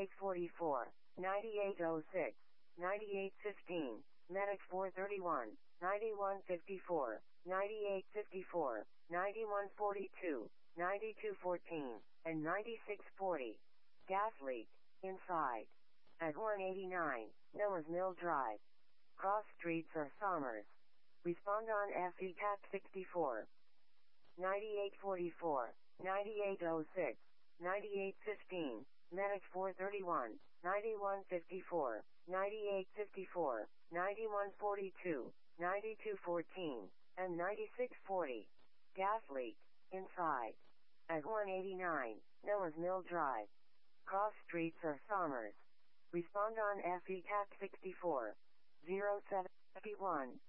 9844, 9806, 9815, Medic 431, 9154, 9854, 9142, 9214, and 9640. Gas leak, inside. At 189, Miller's Mill Drive. Cross Streets or Somers. Respond on FECAT 64. 9844, 9806, 9815, Medic 431, 9154, 9854, 9142, 9214, and 9640. Gas leak, inside. At 189, Miller's Mill Drive. Cross Streets or Somers. Respond on FECAT 64. 0751.